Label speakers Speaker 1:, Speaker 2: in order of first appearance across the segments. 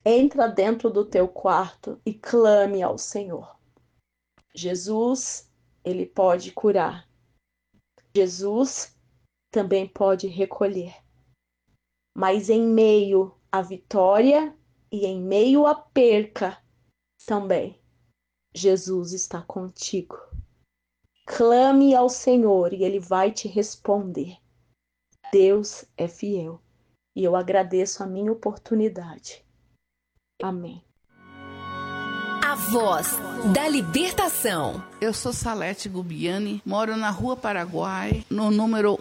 Speaker 1: Entra dentro do teu quarto e clame ao Senhor. Jesus, ele pode curar. Jesus também pode recolher. Mas em meio à vitória e em meio à perca também, Jesus está contigo. Clame ao Senhor e ele vai te responder. Deus é fiel e eu agradeço a minha oportunidade. Amém.
Speaker 2: A voz da libertação.
Speaker 3: Eu sou Salete Gubiani, moro na Rua Paraguai, no número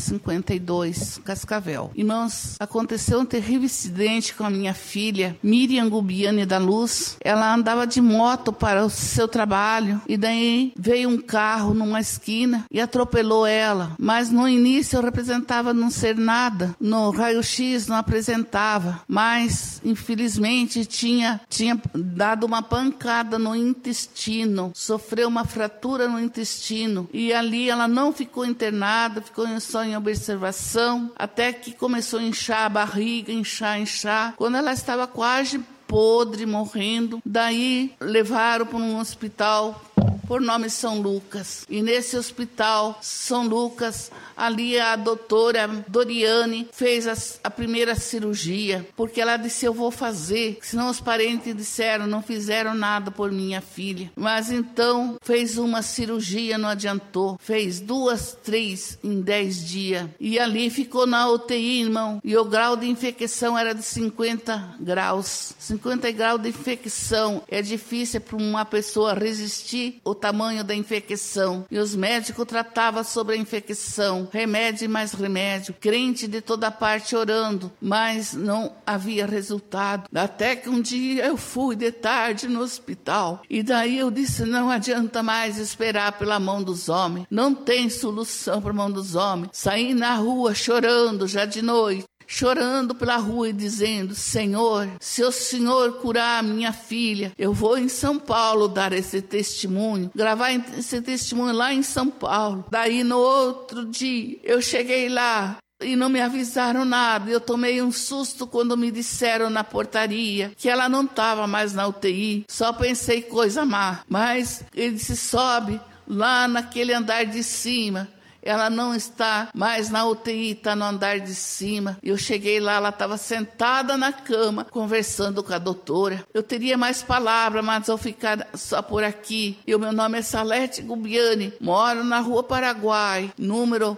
Speaker 3: 1152, Cascavel. Irmãos, aconteceu um terrível acidente com a minha filha, Miriam Gubiani da Luz. Ela andava de moto para o seu trabalho e daí veio um carro numa esquina e atropelou ela. Mas no início eu representava não ser nada, no raio-x não apresentava, mas infelizmente tinha dado uma pancada no intestino, sofreu uma fratura no intestino e ali ela não ficou internada, ficou só em observação, até que começou a inchar a barriga, inchar. Quando ela estava quase podre, morrendo, daí levaram para um hospital por nome São Lucas. E nesse hospital São Lucas, ali a doutora Doriane fez a primeira cirurgia, porque ela disse, eu vou fazer, senão os parentes disseram, não fizeram nada por minha filha. Mas então fez uma cirurgia, não adiantou, fez 2, 3 em 10 dias, e ali ficou na UTI, irmão, e o grau de infecção era de 50 graus. 50 graus de infecção, é difícil para uma pessoa resistir o tamanho da infecção. E os médicos tratavam sobre a infecção, remédio e mais remédio, crente de toda parte orando, mas não havia resultado. Até que um dia eu fui de tarde no hospital, e daí eu disse, não adianta mais esperar pela mão dos homens, não tem solução para a mão dos homens. Saí na rua chorando, já de noite, chorando pela rua e dizendo, Senhor, se o Senhor curar a minha filha, eu vou em São Paulo dar esse testemunho, gravar esse testemunho lá em São Paulo. Daí no outro dia, eu cheguei lá e não me avisaram nada. Eu tomei um susto quando me disseram na portaria que ela não estava mais na UTI, só pensei coisa má. Mas ele disse, sobe lá naquele andar de cima. Ela não está mais na UTI, está no andar de cima. Eu cheguei lá, ela estava sentada na cama, conversando com a doutora. Eu teria mais palavras, mas vou ficar só por aqui. E o meu nome é Salete Gubiani, moro na Rua Paraguai, número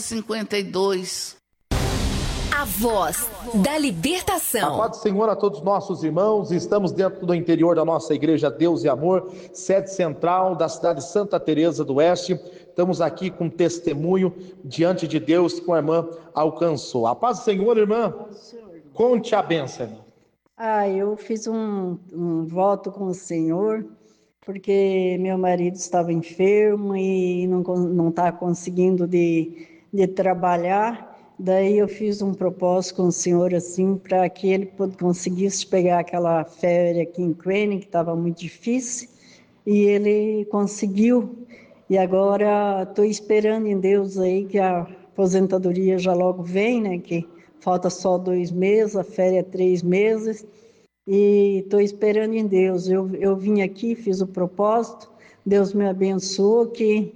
Speaker 3: 1152.
Speaker 2: A voz da libertação.
Speaker 4: A paz do Senhor a todos os nossos irmãos. Estamos dentro do interior da nossa igreja Deus e Amor, sede central da cidade de Santa Teresa do Oeste. Estamos aqui com testemunho diante de Deus que a irmã alcançou. A paz do Senhor, irmã. Conte a bênção.
Speaker 5: Eu fiz um voto com o Senhor, porque meu marido estava enfermo e não está conseguindo de trabalhar. Daí eu fiz um propósito com o Senhor assim, para que ele conseguisse pegar aquela férias aqui em Quênia, que estava muito difícil, e ele conseguiu. E agora estou esperando em Deus aí que a aposentadoria já logo vem, né? Que falta só 2 meses, a férias 3 meses, e estou esperando em Deus. Eu vim aqui, fiz o propósito, Deus me abençoou que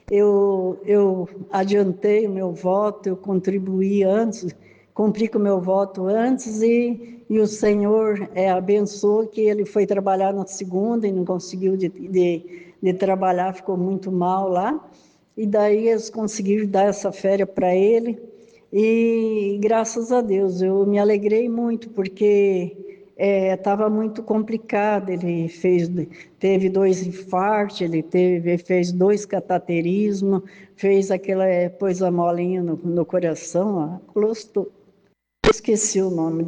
Speaker 5: eu adiantei o meu voto, eu contribuí antes, cumpri com o meu voto antes e o Senhor abençoou que ele foi trabalhar na segunda e não conseguiu de trabalhar, ficou muito mal lá. E daí eles conseguiram dar essa férias para ele e graças a Deus eu me alegrei muito porque estava muito complicado. Ele teve 2 infartos, fez 2 cateterismos, fez aquela pôs a molinha no coração, esqueci o nome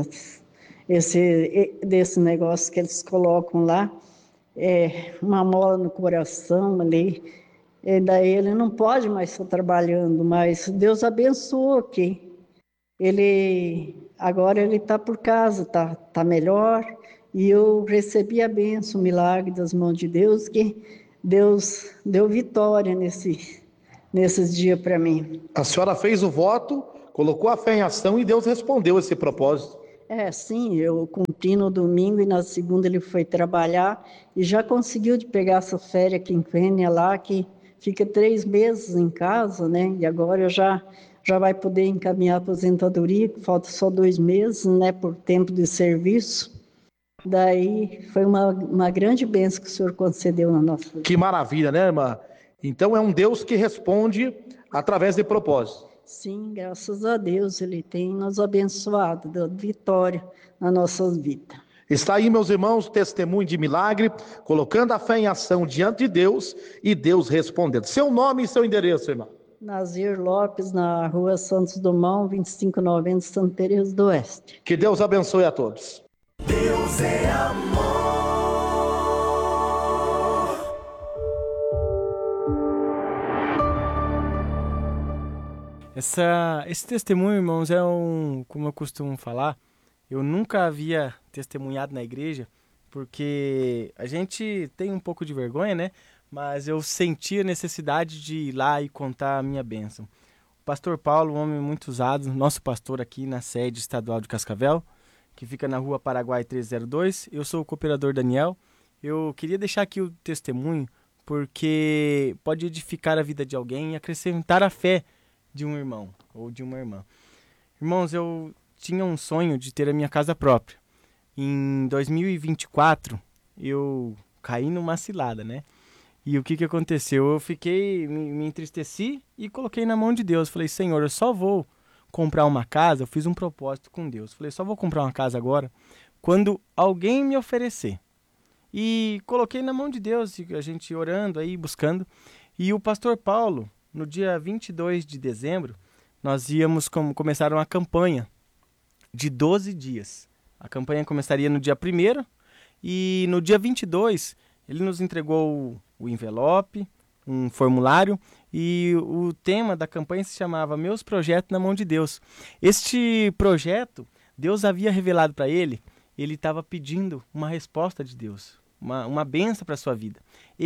Speaker 5: desse negócio que eles colocam lá, uma mola no coração ali. E daí ele não pode mais estar trabalhando, mas Deus abençoou que agora ele está por casa, tá melhor, e eu recebi a bênção, o milagre das mãos de Deus, que Deus deu vitória nesses dias para mim.
Speaker 4: A senhora fez o voto, colocou a fé em ação e Deus respondeu esse propósito.
Speaker 5: Sim, eu cumpri no domingo e na segunda ele foi trabalhar e já conseguiu de pegar essa férias quinquênia lá, que fica 3 meses em casa, né? E agora já vai poder encaminhar a aposentadoria, que falta só 2 meses, né, por tempo de serviço. Daí foi uma grande bênção que o Senhor concedeu na nossa vida.
Speaker 4: Que maravilha, né, irmã? Então é um Deus que responde através de propósito.
Speaker 5: Sim, graças a Deus, Ele tem nos abençoado, dando vitória nas nossas vidas.
Speaker 4: Está aí, meus irmãos, testemunho de milagre, colocando a fé em ação diante de Deus e Deus respondendo. Seu nome e seu endereço, irmão?
Speaker 5: Nazir Lopes, na rua Santos Dumont, 2590, Santa Teresa do Oeste.
Speaker 4: Que Deus abençoe a todos.
Speaker 6: Deus é amor.
Speaker 7: Esse testemunho, irmãos, como eu costumo falar, eu nunca havia testemunhado na igreja, porque a gente tem um pouco de vergonha, né? Mas eu senti a necessidade de ir lá e contar a minha bênção. O pastor Paulo, um homem muito usado, nosso pastor aqui na sede estadual de Cascavel, que fica na rua Paraguai 302. Eu sou o cooperador Daniel. Eu queria deixar aqui o testemunho, porque pode edificar a vida de alguém e acrescentar a fé de um irmão ou de uma irmã. Irmãos, eu tinha um sonho de ter a minha casa própria. Em 2024, eu caí numa cilada, né? E o que aconteceu? Eu me entristeci e coloquei na mão de Deus. Falei, Senhor, eu só vou comprar uma casa. Eu fiz um propósito com Deus. Falei, só vou comprar uma casa agora quando alguém me oferecer. E coloquei na mão de Deus, a gente orando aí, buscando. E o pastor Paulo, no dia 22 de dezembro, nós íamos começar uma campanha de 12 dias. A campanha começaria no dia 1º e no dia 22 ele nos entregou o envelope, um formulário, e o tema da campanha se chamava Meus Projetos na Mão de Deus. Este projeto, Deus havia revelado para ele estava pedindo uma resposta de Deus, uma bênção para a sua vida.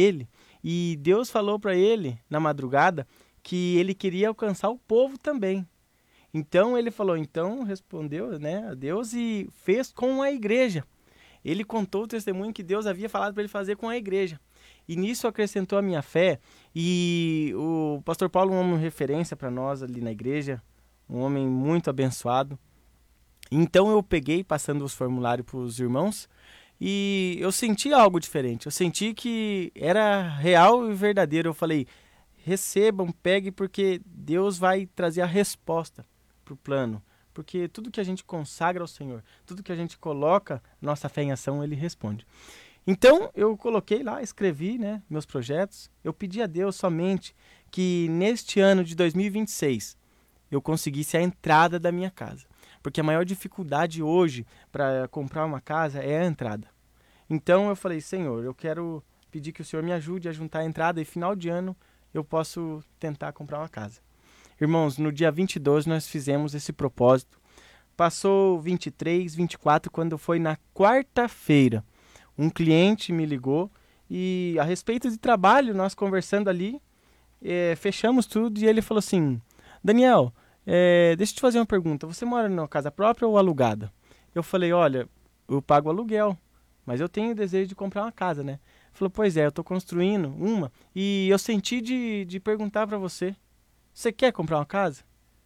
Speaker 7: E Deus falou para ele, na madrugada, que ele queria alcançar o povo também. Então ele falou, respondeu, né, a Deus e fez com a igreja. Ele contou o testemunho que Deus havia falado para ele fazer com a igreja. E nisso acrescentou a minha fé. E o pastor Paulo é um homem de referência para nós ali na igreja, um homem muito abençoado. Então eu peguei, passando os formulários para os irmãos, e eu senti algo diferente. Eu senti que era real e verdadeiro. Eu falei, recebam, pegue, porque Deus vai trazer a resposta para o plano. Porque tudo que a gente consagra ao Senhor, tudo que a gente coloca nossa fé em ação, Ele responde. Então, eu coloquei lá, escrevi, né, meus projetos. Eu pedi a Deus somente que neste ano de 2026 eu conseguisse a entrada da minha casa. Porque a maior dificuldade hoje para comprar uma casa é a entrada. Então, eu falei, Senhor, eu quero pedir que o Senhor me ajude a juntar a entrada e final de ano eu posso tentar comprar uma casa. Irmãos, no dia 22 nós fizemos esse propósito. Passou 23, 24, quando foi na quarta-feira. Um cliente me ligou e a respeito de trabalho, nós conversando ali, fechamos tudo e ele falou assim, Daniel, deixa eu te fazer uma pergunta, você mora numa casa própria ou alugada? Eu falei, olha, eu pago aluguel, mas eu tenho desejo de comprar uma casa, né? Ele falou, pois é, eu estou construindo uma e eu senti de perguntar para você, você quer comprar uma casa?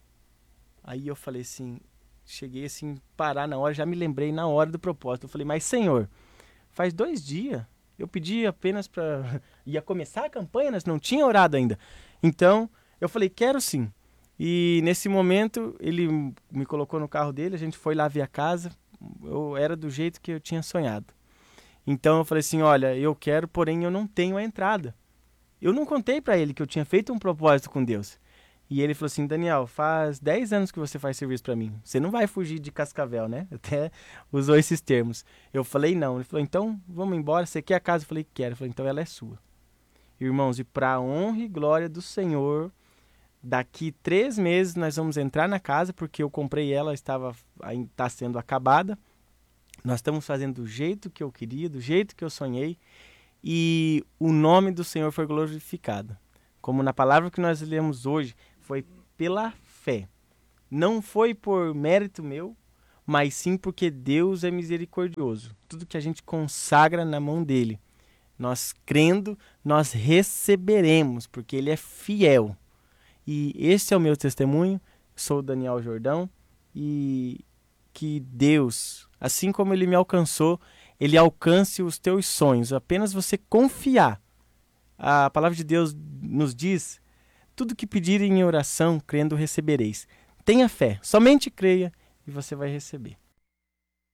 Speaker 7: Aí eu falei assim, cheguei assim, parar na hora, já me lembrei na hora do propósito. Eu falei, mas Senhor, faz 2 dias, eu pedi apenas para... ia começar a campanha, nós não tinha orado ainda. Então, eu falei, quero sim. E nesse momento, ele me colocou no carro dele, a gente foi lá ver a casa, era do jeito que eu tinha sonhado. Então eu falei assim, olha, eu quero, porém eu não tenho a entrada. Eu não contei para ele que eu tinha feito um propósito com Deus. E ele falou assim, Daniel, faz 10 anos que você faz serviço para mim. Você não vai fugir de Cascavel, né? Até usou esses termos. Eu falei, não. Ele falou, então vamos embora. Você quer a casa? Eu falei, quero. Ele falou, então ela é sua. Irmãos, e para a honra e glória do Senhor, daqui 3 meses nós vamos entrar na casa, porque eu comprei ela, está sendo acabada. Nós estamos fazendo do jeito que eu queria, do jeito que eu sonhei. E o nome do Senhor foi glorificado. Como na palavra que nós lemos hoje, foi pela fé. Não foi por mérito meu, mas sim porque Deus é misericordioso. Tudo que a gente consagra na mão dele, nós crendo, nós receberemos, porque ele é fiel. E esse é o meu testemunho. Sou Daniel Jordão e que Deus, assim como ele me alcançou, ele alcance os teus sonhos. Apenas você confiar. A palavra de Deus nos diz: tudo que pedirem em oração, crendo, recebereis. Tenha fé, somente creia e você vai receber.